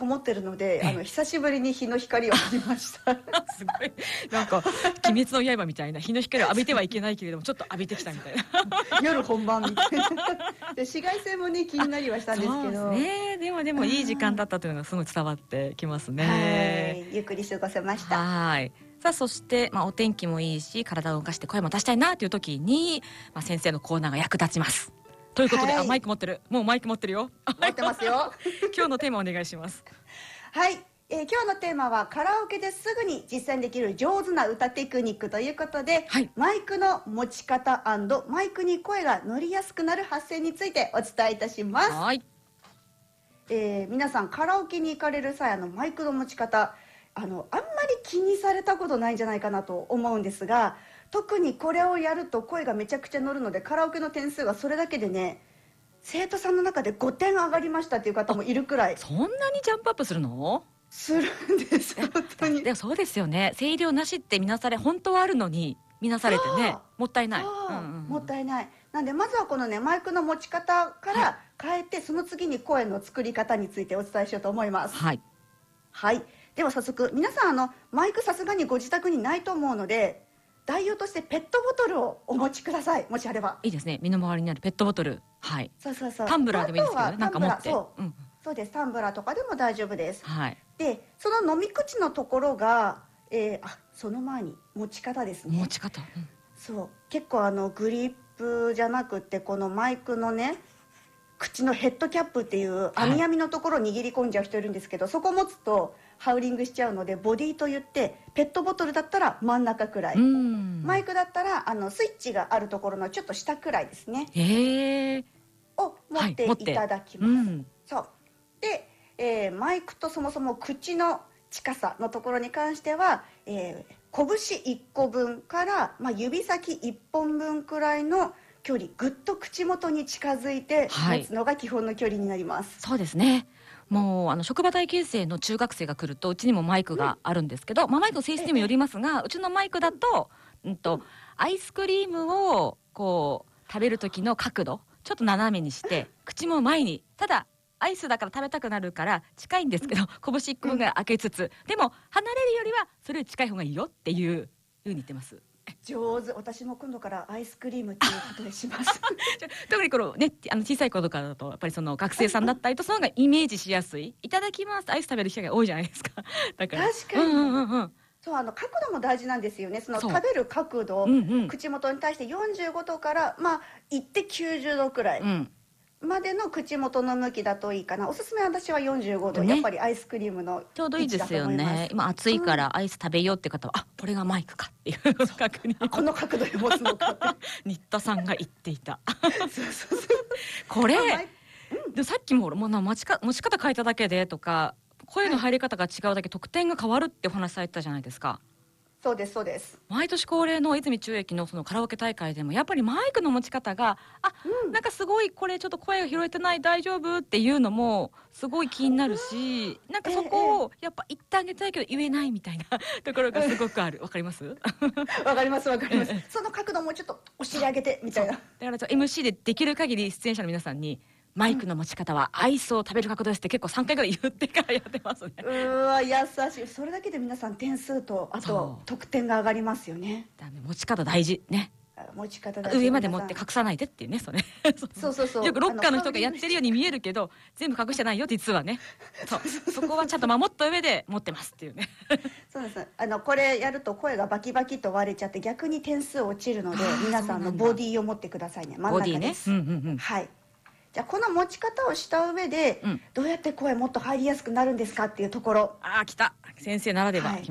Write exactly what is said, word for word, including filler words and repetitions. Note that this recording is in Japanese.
こもってるので、あの久しぶりに日の光を浴びました。 すごいなんか鬼滅の刃みたいな、日の光を浴びてはいけないけれどもちょっと浴びてきたみたいな夜本番みたいな。で紫外線もね気になりはしたんですけど。 ね、でもでもいい時間だったというのがすごい伝わってきますね。 はい、ゆっくり過ごせました。 はい。さあそして、まあ、お天気もいいし体を動かして声も出したいなという時に、まあ、先生のコーナーが役立ちます。ということで、はい、あマイク持ってる、もうマイク持ってるよ。 持ってますよ。 今日のテーマお願いします。 はい、えー、今日のテーマはカラオケですぐに実践できる上手な歌テクニックということで、はい、マイクの持ち方&マイクに声が乗りやすくなる発声についてお伝えいたします。はい、えー、皆さんカラオケに行かれる際、あのマイクの持ち方あのあんまり気にされたことないんじゃないかなと思うんですが、特にこれをやると声がめちゃくちゃ乗るので、カラオケの点数がそれだけでね、生徒さんの中でごてん上がりましたっていう方もいるくらい。 そんなにジャンプアップするの？するんです本当に。 でもそうですよね。声量なしって見なされ、本当はあるのに見なされてね、もったいない。 もったいない。なんでまずはこのねマイクの持ち方から変えて、はい、その次に声の作り方についてお伝えしようと思います。はい、はい、では早速皆さん、あのマイクさすがにご自宅にないと思うので、代用としてペットボトルをお持ちください。もしあれば。 いいですね。身の回りにあるペットボトル。はい。 そうそうそう。 タンブラーでもいいですけどね。なんか持って。 そう、うん、そうです。タンブラーとかでも大丈夫です。はい。で、その飲み口のところが、えー、あ、その前に持ち方ですね。 持ち方。うん、 そう。結構あのグリップじゃなくって、このマイクのね、口のヘッドキャップっていう網網のところを握り込んじゃう人いるんですけど、はい、そこを持つとハウリングしちゃうので、ボディといってペットボトルだったら真ん中くらい、マイクだったらあのスイッチがあるところのちょっと下くらいですね、へーを持っていただきます、はい、うん、そうで、えー、マイクとそもそも口の近さのところに関しては、えー、拳いっこぶんから、まあ、指先いっぽんぶんくらいの距離、ぐっと口元に近づいて持つのが基本の距離になります。 はい、そうですね。もうあの職場体験生の中学生が来ると、うちにもマイクがあるんですけど、うん、まあ、マイクの性質にもよりますが、うちのマイクだと、うんと、うん、アイスクリームをこう食べる時の角度ちょっと斜めにして口も前に、ただアイスだから食べたくなるから近いんですけど、拳いっこぶんぐらい開けつつ、でも離れるよりはそれより近い方がいいよっていうふうに言ってます。 上手。私も今度からアイスクリームっていうことでします特にこのね、あの小さい子とかだとやっぱりその学生さんだったりと、その方がイメージしやすい、いただきますアイス食べる機会が多いじゃないですか。だから確かに、うんうんうん、そう、あの角度も大事なんですよね。その食べる角度、うんうん、口元に対してよんじゅうごどからまあいってきゅうじゅうどくらい、うん、までの口元の向きだといいかな。おすすめは私はよんじゅうごど、ね、やっぱりアイスクリームのちょうどいいですよね。今暑いからアイス食べようって方は、うん、あ、これがマイクかっていう確認、 この角度で持つのかって新田さんが言っていたそうそうそうこれ、うん、でさっきももうな持ちか持ち方変えただけでとか、声の入り方が違うだけ得点が変わるってお話されてたじゃないですか。 そうですそうです。 毎年恒例の泉中駅のそのカラオケ大会でもやっぱりマイクの持ち方が、あ、うん、なんかすごいこれちょっと声が拾えてない、大丈夫っていうのもすごい気になるし、なんかそこをやっぱ言ってあげたいけど言えないみたいなところがすごくある。わかります？ わかりますわかります。その角度もちょっとお尻上げてみたいな。 だから エムシー でできる限り出演者の皆さんに、マイクの持ち方はアイスを食べる角度ですって結構さんかいぐらい言ってからやってますね。 うわ優しい。それだけで皆さん点数とあと得点が上がりますよね。 だね、持ち方大事ね。 持ち方大事。 上まで持って隠さないでっていうね、それ。 そうそうそう。 よくロッカーの人がやってるように見えるけど全部隠してないよ実はね。そうそこはちゃんと守った上で持ってますっていうね。 そうです。あのこれやると声がバキバキと割れちゃって逆に点数落ちるので、皆さんのボディを持ってくださいね。真ん中です。ボディね。うんうんうん。はい。じゃあこの持ち方をした上で、うん、どうやって声もっと入りやすくなるんですかっていうところ。 ああ来た、先生ならでは、はい、